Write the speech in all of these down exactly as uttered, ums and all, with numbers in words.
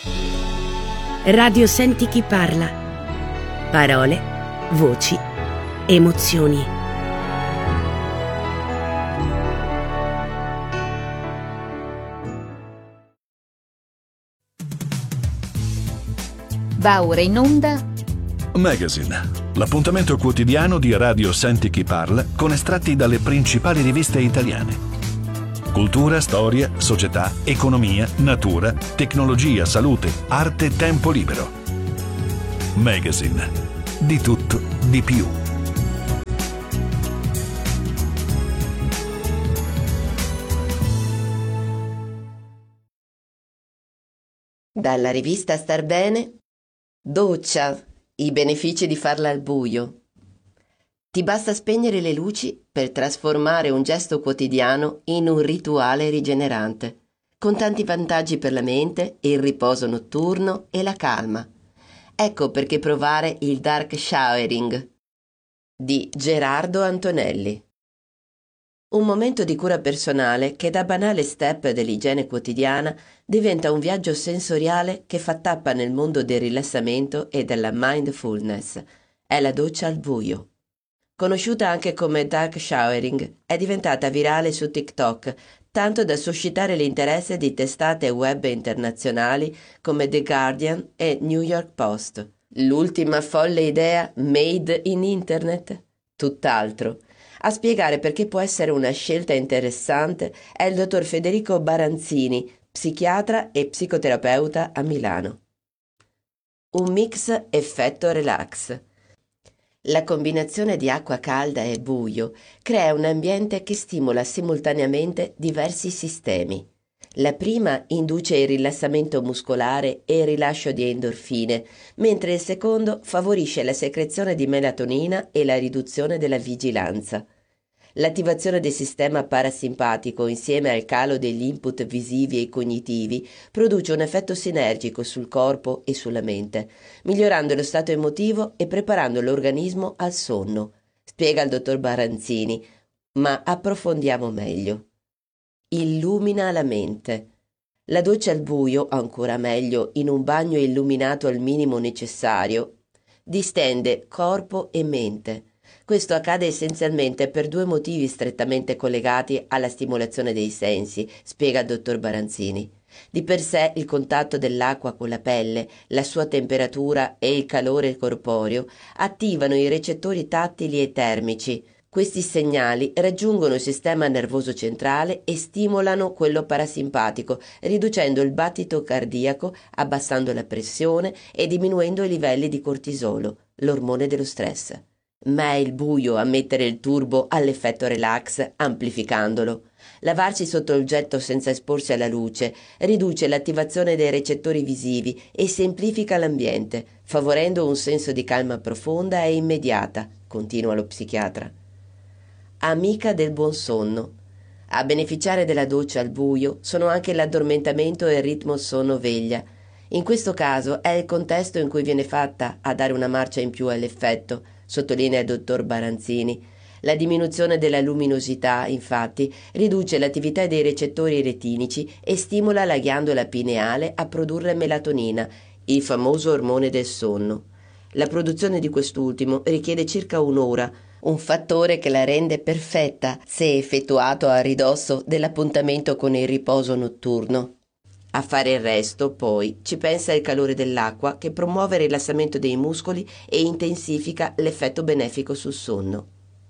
Radio Senti chi parla. Parole, voci, emozioni. Va ora in onda Magazine, l'appuntamento quotidiano di Radio Senti chi parla con estratti dalle principali riviste italiane. Cultura, storia, società, economia, natura, tecnologia, salute, arte, tempo libero. Magazine. Di tutto, di più. Dalla rivista Star Bene, doccia, i benefici di farla al buio. Ti basta spegnere le luci per trasformare un gesto quotidiano in un rituale rigenerante, con tanti vantaggi per la mente, il riposo notturno e la calma. Ecco perché provare il dark showering di Gerardo Antonelli. Un momento di cura personale che da banale step dell'igiene quotidiana diventa un viaggio sensoriale che fa tappa nel mondo del rilassamento e della mindfulness. È la doccia al buio. Conosciuta anche come dark showering, è diventata virale su TikTok, tanto da suscitare l'interesse di testate web internazionali come The Guardian e New York Post. L'ultima folle idea made in internet? Tutt'altro. A spiegare perché può essere una scelta interessante è il dottor Federico Baranzini, psichiatra e psicoterapeuta a Milano. Un mix effetto relax. La combinazione di acqua calda e buio crea un ambiente che stimola simultaneamente diversi sistemi. La prima induce il rilassamento muscolare e il rilascio di endorfine, mentre il secondo favorisce la secrezione di melatonina e la riduzione della vigilanza. L'attivazione del sistema parasimpatico insieme al calo degli input visivi e cognitivi produce un effetto sinergico sul corpo e sulla mente, migliorando lo stato emotivo e preparando l'organismo al sonno, spiega il dottor Baranzini, ma approfondiamo meglio. Illumina la mente. La doccia al buio, ancora meglio in un bagno illuminato al minimo necessario, distende corpo e mente. Questo accade essenzialmente per due motivi strettamente collegati alla stimolazione dei sensi, spiega il dottor Baranzini. Di per sé il contatto dell'acqua con la pelle, la sua temperatura e il calore corporeo attivano i recettori tattili e termici. Questi segnali raggiungono il sistema nervoso centrale e stimolano quello parasimpatico, riducendo il battito cardiaco, abbassando la pressione e diminuendo i livelli di cortisolo, l'ormone dello stress. Ma è il buio a mettere il turbo all'effetto relax, amplificandolo. Lavarci sotto il getto senza esporsi alla luce riduce l'attivazione dei recettori visivi e semplifica l'ambiente, favorendo un senso di calma profonda e immediata, continua lo psichiatra. Amica del buon sonno. A beneficiare della doccia al buio sono anche l'addormentamento e il ritmo sonno-veglia. In questo caso è il contesto in cui viene fatta a dare una marcia in più all'effetto, sottolinea il dottor Baranzini. La diminuzione della luminosità, infatti, riduce l'attività dei recettori retinici e stimola la ghiandola pineale a produrre melatonina, il famoso ormone del sonno. La produzione di quest'ultimo richiede circa un'ora, un fattore che la rende perfetta se effettuato a ridosso dell'appuntamento con il riposo notturno. A fare il resto, poi, ci pensa il calore dell'acqua che promuove il rilassamento dei muscoli e intensifica l'effetto benefico sul sonno.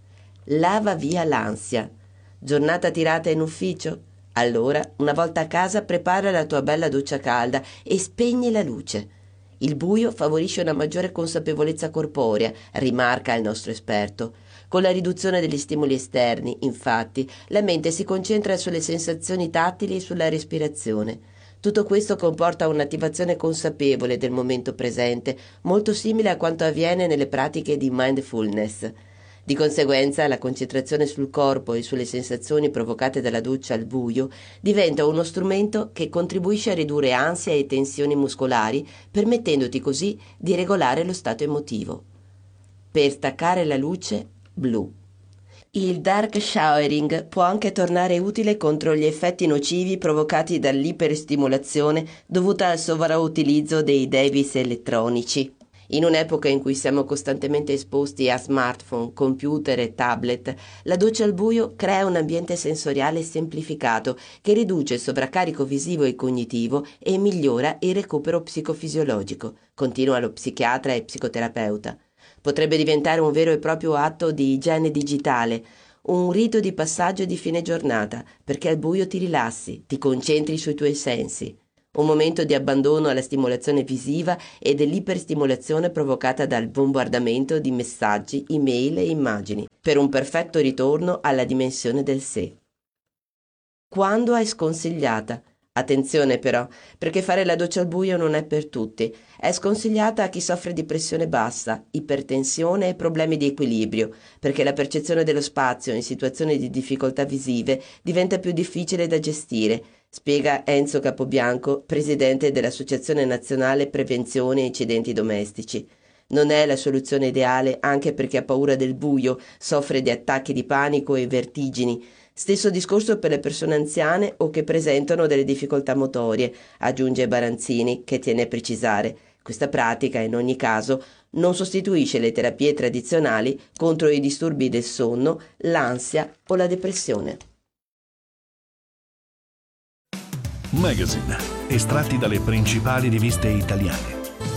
Lava via l'ansia. Giornata tirata in ufficio? Allora, una volta a casa, prepara la tua bella doccia calda e spegni la luce. Il buio favorisce una maggiore consapevolezza corporea, rimarca il nostro esperto. Con la riduzione degli stimoli esterni, infatti, la mente si concentra sulle sensazioni tattili e sulla respirazione. Tutto questo comporta un'attivazione consapevole del momento presente, molto simile a quanto avviene nelle pratiche di mindfulness. Di conseguenza, la concentrazione sul corpo e sulle sensazioni provocate dalla doccia al buio diventa uno strumento che contribuisce a ridurre ansia e tensioni muscolari, permettendoti così di regolare lo stato emotivo. Per staccare la luce, blu. Il dark showering può anche tornare utile contro gli effetti nocivi provocati dall'iperstimolazione dovuta al sovrautilizzo dei device elettronici. In un'epoca in cui siamo costantemente esposti a smartphone, computer e tablet, la doccia al buio crea un ambiente sensoriale semplificato che riduce il sovraccarico visivo e cognitivo e migliora il recupero psicofisiologico, continua lo psichiatra e psicoterapeuta. Potrebbe diventare un vero e proprio atto di igiene digitale, un rito di passaggio di fine giornata, perché al buio ti rilassi, ti concentri sui tuoi sensi. Un momento di abbandono alla stimolazione visiva e dell'iperstimolazione provocata dal bombardamento di messaggi, email e immagini, per un perfetto ritorno alla dimensione del sé. Quando è sconsigliata? Attenzione però, perché fare la doccia al buio non è per tutti. È sconsigliata a chi soffre di pressione bassa, ipertensione e problemi di equilibrio, perché la percezione dello spazio in situazioni di difficoltà visive diventa più difficile da gestire, spiega Enzo Capobianco, presidente dell'Associazione Nazionale Prevenzione Incidenti Domestici. Non è la soluzione ideale anche perché ha paura del buio, soffre di attacchi di panico e vertigini. Stesso discorso per le persone anziane o che presentano delle difficoltà motorie, aggiunge Baranzini, che tiene a precisare. Questa pratica, in ogni caso, non sostituisce le terapie tradizionali contro i disturbi del sonno, l'ansia o la depressione. Magazine, estratti dalle principali riviste italiane.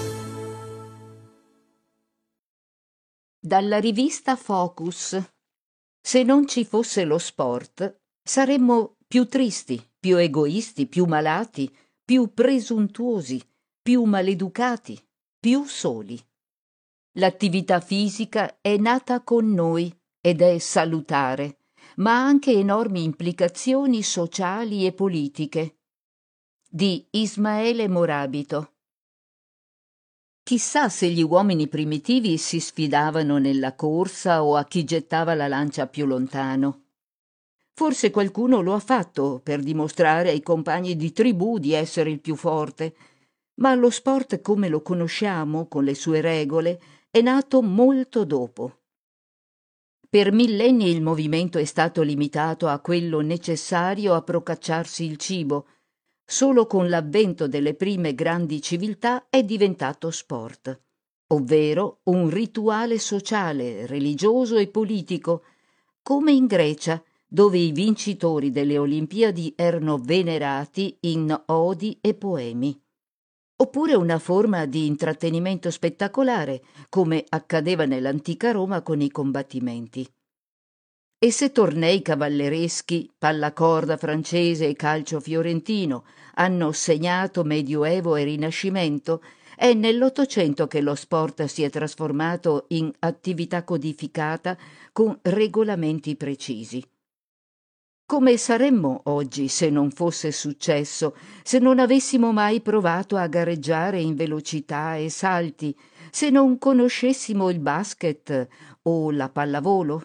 Dalla rivista Focus. Se non ci fosse lo sport, saremmo più tristi, più egoisti, più malati, più presuntuosi, più maleducati, più soli. L'attività fisica è nata con noi ed è salutare, ma ha anche enormi implicazioni sociali e politiche. Di Ismaele Morabito. Chissà se gli uomini primitivi si sfidavano nella corsa o a chi gettava la lancia più lontano. Forse qualcuno lo ha fatto per dimostrare ai compagni di tribù di essere il più forte, ma lo sport come lo conosciamo, con le sue regole, è nato molto dopo. Per millenni il movimento è stato limitato a quello necessario a procacciarsi il cibo. Solo con l'avvento delle prime grandi civiltà è diventato sport, ovvero un rituale sociale, religioso e politico, come in Grecia, dove i vincitori delle Olimpiadi erano venerati in odi e poemi. Oppure una forma di intrattenimento spettacolare, come accadeva nell'antica Roma con i combattimenti. E se tornei cavallereschi, pallacorda francese e calcio fiorentino hanno segnato Medioevo e Rinascimento, è nell'Ottocento che lo sport si è trasformato in attività codificata con regolamenti precisi. Come saremmo oggi se non fosse successo, se non avessimo mai provato a gareggiare in velocità e salti, se non conoscessimo il basket o la pallavolo?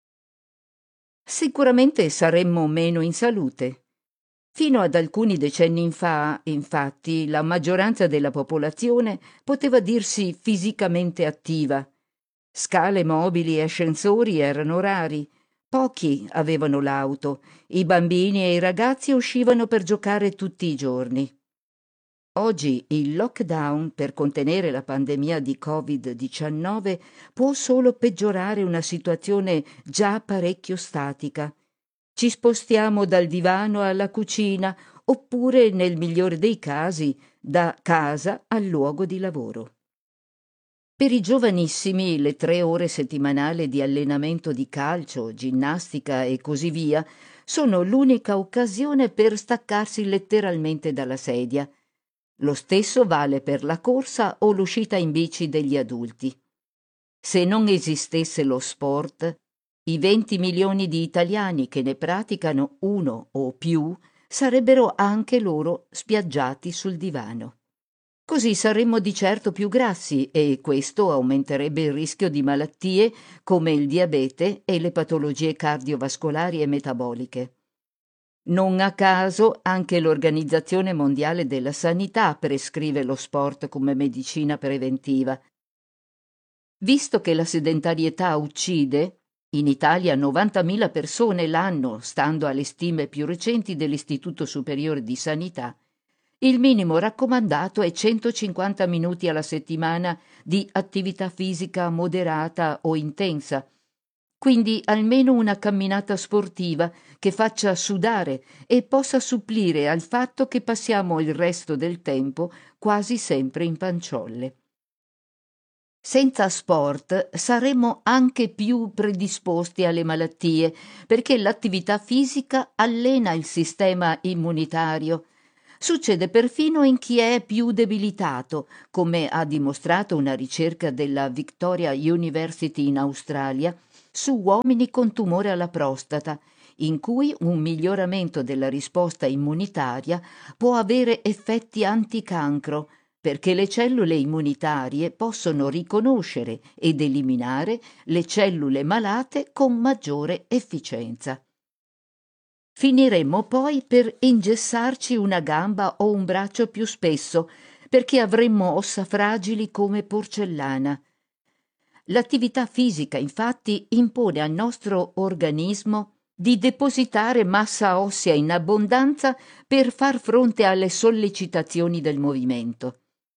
Sicuramente saremmo meno in salute. Fino ad alcuni decenni fa, infatti, la maggioranza della popolazione poteva dirsi fisicamente attiva. Scale mobili e ascensori erano rari, pochi avevano l'auto, i bambini e i ragazzi uscivano per giocare tutti i giorni. Oggi il lockdown per contenere la pandemia di covid diciannove può solo peggiorare una situazione già parecchio statica. Ci spostiamo dal divano alla cucina oppure, nel migliore dei casi, da casa al luogo di lavoro. Per i giovanissimi le tre ore settimanali di allenamento di calcio, ginnastica e così via sono l'unica occasione per staccarsi letteralmente dalla sedia. Lo stesso vale per la corsa o l'uscita in bici degli adulti. Se non esistesse lo sport, i venti milioni di italiani che ne praticano uno o più sarebbero anche loro spiaggiati sul divano. Così saremmo di certo più grassi e questo aumenterebbe il rischio di malattie come il diabete e le patologie cardiovascolari e metaboliche. Non a caso anche l'Organizzazione Mondiale della Sanità prescrive lo sport come medicina preventiva. Visto che la sedentarietà uccide, In Italia novantamila persone l'anno, stando alle stime più recenti dell'Istituto Superiore di Sanità. Il minimo raccomandato è centocinquanta minuti alla settimana di attività fisica moderata o intensa, quindi almeno una camminata sportiva che faccia sudare e possa supplire al fatto che passiamo il resto del tempo quasi sempre in panciolle. Senza sport saremmo anche più predisposti alle malattie, perché l'attività fisica allena il sistema immunitario. Succede perfino in chi è più debilitato, come ha dimostrato una ricerca della Victoria University in Australia su uomini con tumore alla prostata, in cui un miglioramento della risposta immunitaria può avere effetti anticancro, perché le cellule immunitarie possono riconoscere ed eliminare le cellule malate con maggiore efficienza. Finiremmo poi per ingessarci una gamba o un braccio più spesso, perché avremmo ossa fragili come porcellana. L'attività fisica, infatti, impone al nostro organismo di depositare massa ossea in abbondanza per far fronte alle sollecitazioni del movimento.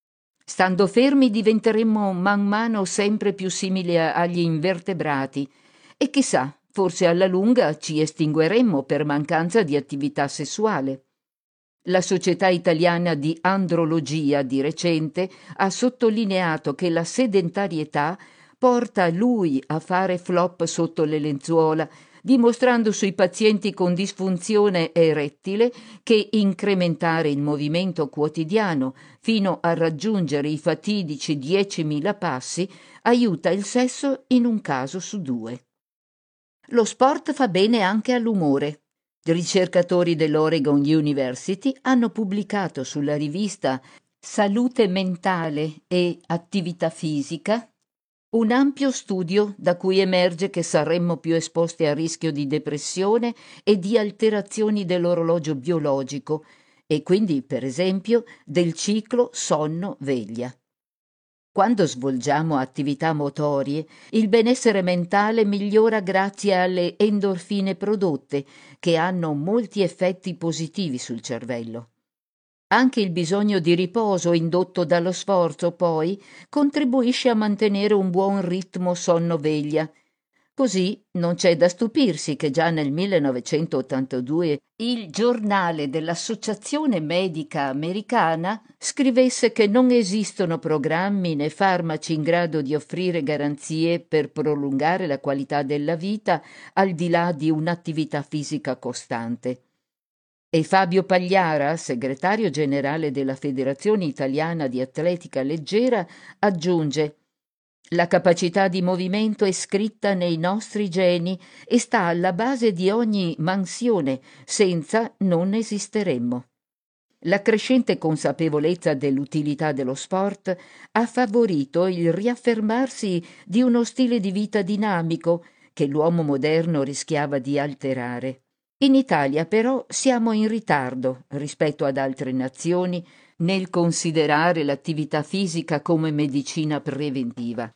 Stando fermi diventeremmo man mano sempre più simili agli invertebrati e chissà, forse alla lunga ci estingueremmo per mancanza di attività sessuale. La Società Italiana di Andrologia di recente ha sottolineato che la sedentarietà porta lui a fare flop sotto le lenzuola, dimostrando sui pazienti con disfunzione erettile che incrementare il movimento quotidiano fino a raggiungere i fatidici diecimila passi aiuta il sesso in un caso su due. Lo sport fa bene anche all'umore. Ricercatori dell'Oregon University hanno pubblicato sulla rivista Salute mentale e attività fisica un ampio studio da cui emerge che saremmo più esposti al rischio di depressione e di alterazioni dell'orologio biologico e quindi, per esempio, del ciclo sonno-veglia. Quando svolgiamo attività motorie, il benessere mentale migliora grazie alle endorfine prodotte, che hanno molti effetti positivi sul cervello. Anche il bisogno di riposo indotto dallo sforzo, poi, contribuisce a mantenere un buon ritmo sonno-veglia. Così non c'è da stupirsi che già nel millenovecentottantadue il giornale dell'Associazione Medica Americana scrivesse che non esistono programmi né farmaci in grado di offrire garanzie per prolungare la qualità della vita al di là di un'attività fisica costante. E Fabio Pagliara, segretario generale della Federazione Italiana di Atletica Leggera, aggiunge: «La capacità di movimento è scritta nei nostri geni e sta alla base di ogni mansione, senza non esisteremmo». La crescente consapevolezza dell'utilità dello sport ha favorito il riaffermarsi di uno stile di vita dinamico che l'uomo moderno rischiava di alterare. In Italia però siamo in ritardo rispetto ad altre nazioni nel considerare l'attività fisica come medicina preventiva.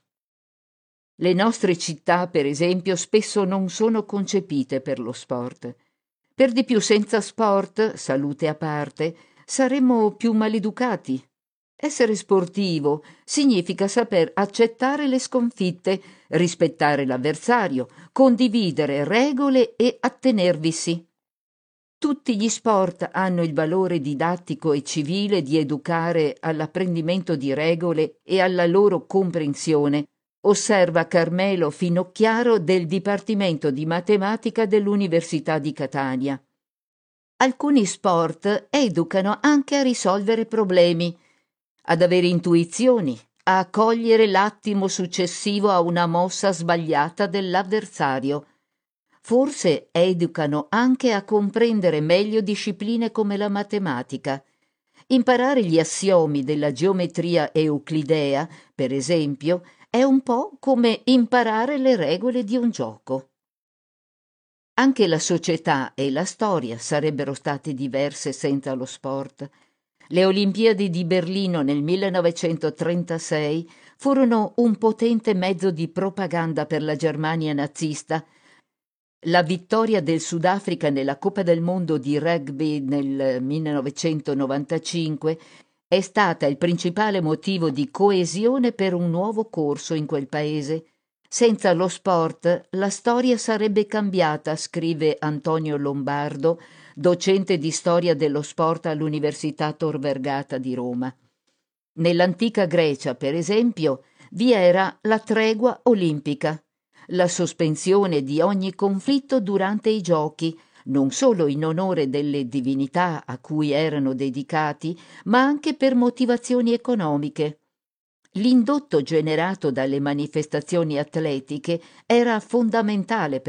Le nostre città, per esempio, spesso non sono concepite per lo sport. Per di più, senza sport, salute a parte, saremmo più maleducati. Essere sportivo significa saper accettare le sconfitte, rispettare l'avversario, condividere regole e attenervisi. Tutti gli sport hanno il valore didattico e civile di educare all'apprendimento di regole e alla loro comprensione, osserva Carmelo Finocchiaro del Dipartimento di Matematica dell'Università di Catania. Alcuni sport educano anche a risolvere problemi, ad avere intuizioni, a cogliere l'attimo successivo a una mossa sbagliata dell'avversario. Forse educano anche a comprendere meglio discipline come la matematica. Imparare gli assiomi della geometria euclidea, per esempio, è un po' come imparare le regole di un gioco. Anche la società e la storia sarebbero state diverse senza lo sport. Le Olimpiadi di Berlino nel millenovecentotrentasei furono un potente mezzo di propaganda per la Germania nazista. La vittoria del Sudafrica nella Coppa del Mondo di rugby nel millenovecentonovantacinque è stata il principale motivo di coesione per un nuovo corso in quel paese. Senza lo sport la storia sarebbe cambiata, scrive Antonio Lombardo, docente di storia dello sport all'Università Tor Vergata di Roma. Nell'antica Grecia, per esempio, vi era la tregua olimpica, la sospensione di ogni conflitto durante i giochi, non solo in onore delle divinità a cui erano dedicati, ma anche per motivazioni economiche. L'indotto generato dalle manifestazioni atletiche era fondamentale per